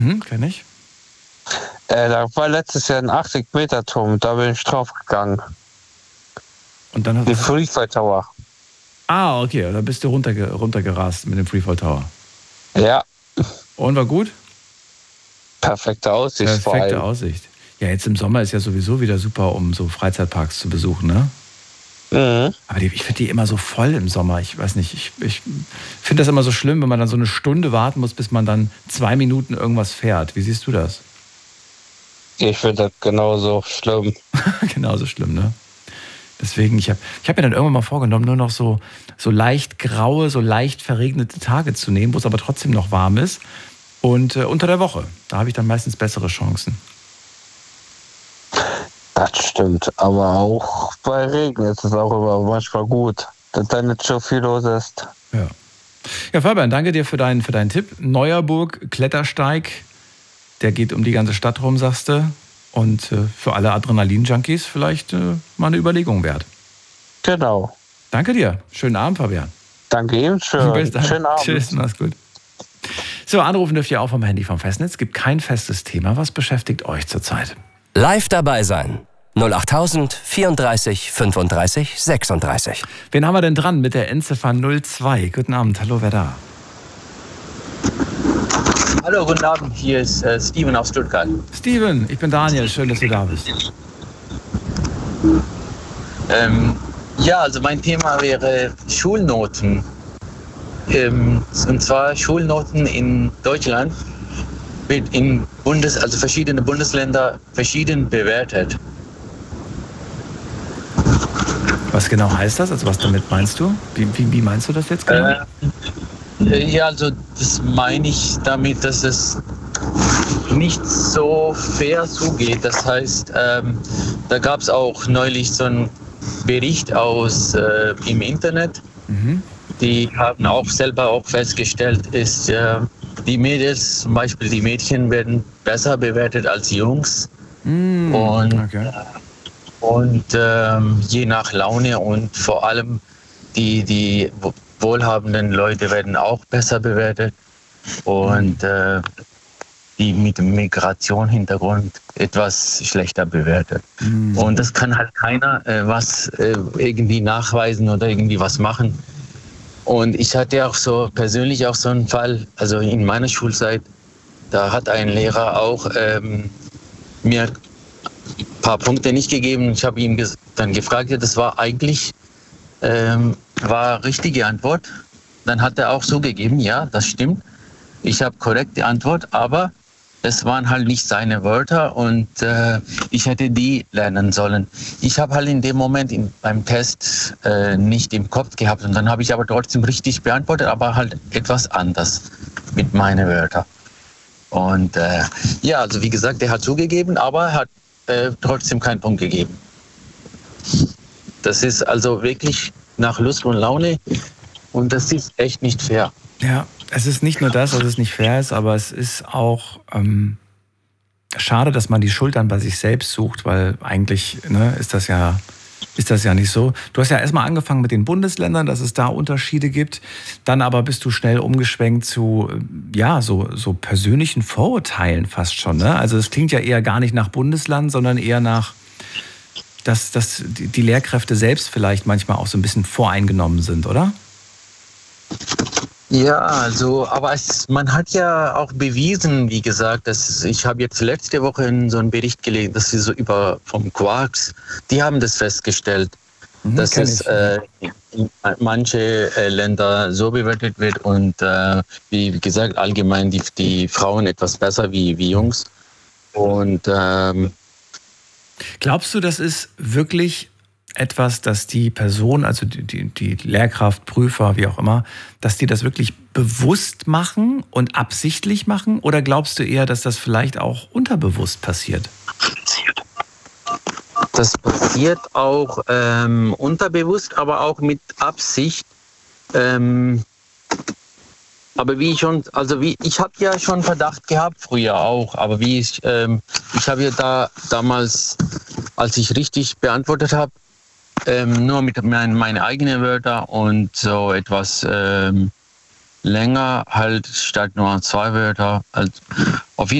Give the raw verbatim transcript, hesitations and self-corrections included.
Hm, kenn ich. Äh, da war letztes Jahr ein achtzig Meter Turm, da bin ich draufgegangen. Und dann Die Freefall Tower. Ah, okay, da bist du runterge runtergerast mit dem Freefall Tower. Ja. Und war gut? Perfekte Aussicht. Perfekte Aussicht. Ja, jetzt im Sommer ist ja sowieso wieder super, um so Freizeitparks zu besuchen, ne? Mhm. Aber die, ich finde die immer so voll im Sommer. Ich weiß nicht, ich, ich finde das immer so schlimm, wenn man dann so eine Stunde warten muss, bis man dann zwei Minuten irgendwas fährt. Wie siehst du das? Ich finde das genauso schlimm. Genauso schlimm, ne? Deswegen, ich habe ich hab mir dann irgendwann mal vorgenommen, nur noch so, so leicht graue, so leicht verregnete Tage zu nehmen, wo es aber trotzdem noch warm ist. Und äh, unter der Woche, da habe ich dann meistens bessere Chancen. Das stimmt, aber auch bei Regen ist es auch immer manchmal gut, dass da nicht so viel los ist. Ja, ja, Fabian, danke dir für deinen, für deinen Tipp. Neuerburg, Klettersteig, der geht um die ganze Stadt rum, sagst du. Und äh, für alle Adrenalin-Junkies vielleicht äh, mal eine Überlegung wert. Genau. Danke dir. Schönen Abend, Fabian. Danke Ihnen. Schön. Bis dann. Schönen Abend. Tschüss, mach's gut. So, anrufen dürft ihr auch vom Handy vom Festnetz. Gibt kein festes Thema. Was beschäftigt euch zurzeit? Live dabei sein. null acht tausend vierunddreißig fünfunddreißig sechsunddreißig. Wen haben wir denn dran mit der Endziffer null zwei? Guten Abend. Hallo, wer da? Hallo, guten Abend, hier ist äh, Steven aus Stuttgart. Steven, ich bin Daniel, schön, dass du da bist. Ähm, ja, also mein Thema wäre Schulnoten. Ähm, und zwar Schulnoten in Deutschland wird in Bundes, also verschiedene Bundesländer verschieden bewertet. Was genau heißt das? Also was damit meinst du? Wie, wie, wie meinst du das jetzt genau? Äh, Ja, also das meine ich damit, dass es nicht so fair zugeht. Das heißt, ähm, da gab es auch neulich so einen Bericht aus äh, im Internet. Mhm. Die haben auch selber auch festgestellt, ist äh, die Mädels, zum Beispiel die Mädchen werden besser bewertet als Jungs. Mm, und okay. und ähm, je nach Laune und vor allem die, die wohlhabenden Leute werden auch besser bewertet und äh, die mit dem Migrationshintergrund etwas schlechter bewertet. Mhm. Und das kann halt keiner äh, was äh, irgendwie nachweisen oder irgendwie was machen. Und ich hatte auch so persönlich auch so einen Fall, also in meiner Schulzeit, da hat ein Lehrer auch ähm, mir ein paar Punkte nicht gegeben. Ich habe ihm ges- dann gefragt, ja, das war eigentlich ähm, war richtige Antwort. Dann hat er auch so gegeben, ja, das stimmt. Ich habe korrekte Antwort, aber es waren halt nicht seine Wörter und äh, ich hätte die lernen sollen. Ich habe halt in dem Moment in, beim Test äh, nicht im Kopf gehabt und dann habe ich aber trotzdem richtig beantwortet, aber halt etwas anders mit meinen Wörtern. Und äh, ja, also wie gesagt, er hat zugegeben, aber er hat äh, trotzdem keinen Punkt gegeben. Das ist also wirklich nach Lust und Laune und das ist echt nicht fair. Ja, es ist nicht nur das, dass es nicht fair ist, aber es ist auch ähm, schade, dass man die Schuld dann bei sich selbst sucht, weil eigentlich ne, ist das ja ist das ja nicht so. Du hast ja erstmal angefangen mit den Bundesländern, dass es da Unterschiede gibt. Dann aber bist du schnell umgeschwenkt zu ja so, so persönlichen Vorurteilen fast schon. Ne? Also es klingt ja eher gar nicht nach Bundesland, sondern eher nach, dass, dass die Lehrkräfte selbst vielleicht manchmal auch so ein bisschen voreingenommen sind, oder? Ja, also, aber es, man hat ja auch bewiesen, wie gesagt, dass ich habe jetzt letzte Woche in so einen Bericht gelesen, dass sie so über vom Quarks, die haben das festgestellt, mhm, dass es äh, in manche äh, Länder so bewertet wird und äh, wie gesagt allgemein die, die Frauen etwas besser wie wie Jungs. Und ähm, glaubst du, das ist wirklich etwas, dass die Person, also die, die, die Lehrkraft, Prüfer, wie auch immer, dass die das wirklich bewusst machen und absichtlich machen? Oder glaubst du eher, dass das vielleicht auch unterbewusst passiert? Das passiert auch ähm, unterbewusst, aber auch mit Absicht. Ähm, aber wie ich schon, also wie ich habe ja schon Verdacht gehabt früher auch, aber wie ich, ähm, ich habe ja da damals, als ich richtig beantwortet habe, Ähm, nur mit meinen meine eigenen Wörtern und so etwas ähm, länger halt statt nur zwei Wörter. Also auf jeden